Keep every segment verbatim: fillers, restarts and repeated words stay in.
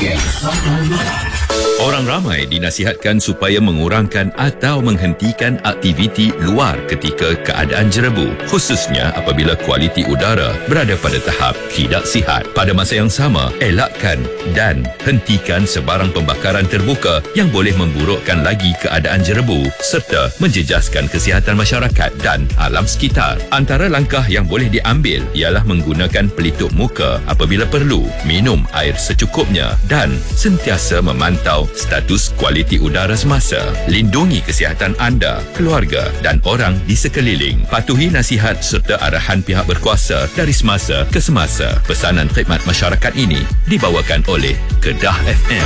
Game Santai Malam. Orang ramai dinasihatkan supaya mengurangkan atau menghentikan aktiviti luar ketika keadaan jerebu, khususnya apabila kualiti udara berada pada tahap tidak sihat. Pada masa yang sama, elakkan dan hentikan sebarang pembakaran terbuka yang boleh memburukkan lagi keadaan jerebu serta menjejaskan kesihatan masyarakat dan alam sekitar. Antara langkah yang boleh diambil ialah menggunakan pelitup muka apabila perlu, minum air secukupnya dan sentiasa memantau status kualiti udara semasa. Lindungi kesihatan anda, keluarga dan orang di sekeliling. Patuhi nasihat serta arahan pihak berkuasa dari semasa ke semasa. Pesanan khidmat masyarakat ini dibawakan oleh Kedah F M.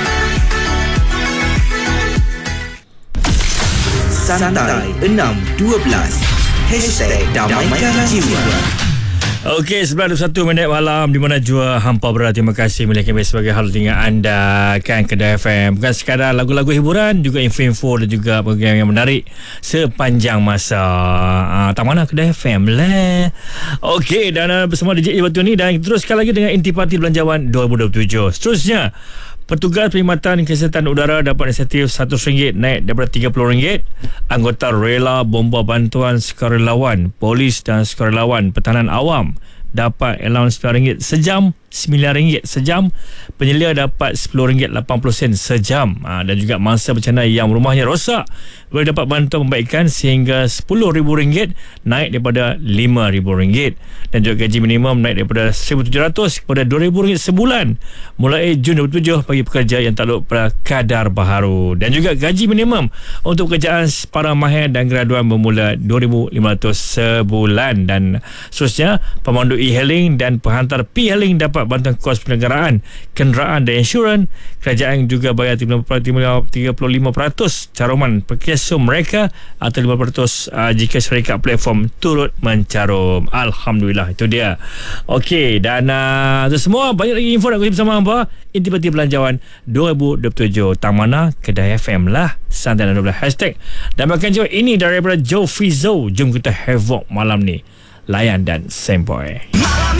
Santai enam dua belas Hashtag Damaikan Jiwa. Okey, sembilan puluh satu minit malam di mana jua hampa berada. Terima kasih milih kami sebagai hal tinggal anda kan Kedah F M. Bukan sekadar lagu-lagu hiburan, juga info-info dan juga program yang menarik sepanjang masa. Ah, tak mana Kedah F M lah. Okey, dan uh, bersama D J Batu ni, dan teruskan lagi dengan Intipati Belanjawan dua ribu dua puluh tujuh. Seterusnya, petugas perkhidmatan kesihatan udara dapat insentif seratus ringgit naik daripada tiga puluh ringgit. Anggota rela bomba bantuan sukarelawan, polis dan sukarelawan pertahanan awam dapat allowance sembilan ringgit sejam, sembilan ringgit sejam. Penyelia dapat sepuluh ringgit lapan puluh sen sejam. Ha, dan juga mangsa bencana yang rumahnya rosak boleh dapat bantuan pembaikan sehingga sepuluh ribu ringgit naik daripada lima ribu ringgit. Dan juga gaji minimum naik daripada seribu tujuh ratus kepada dua ribu ringgit sebulan mulai Jun dua ribu tujuh bagi pekerja yang takluk pada kadar baharu. Dan juga gaji minimum untuk pekerjaan para mahir dan graduan bermula dua ribu lima ratus sebulan. Dan seterusnya, pemandu e-hailing dan penghantar P-hailing dapat bantuan kos penyelenggaraan kenderaan dan insurans. Kerajaan juga bayar tiga puluh lima peratus caruman perkesum mereka atau lima peratus uh, jika syarikat platform turut mencarum. Alhamdulillah, itu dia. Okey, dan uh, itu semua. Banyak lagi info nak kongsi bersama hamba. Intipati Belanjawan dua ribu dua puluh tujuh. Tang mana Kedah F M lah. Santai dan dua belas hashtag. Dan makan jawab ini daripada Joe Fizo. Jom kita havoc malam ni. Layan dan Samboy.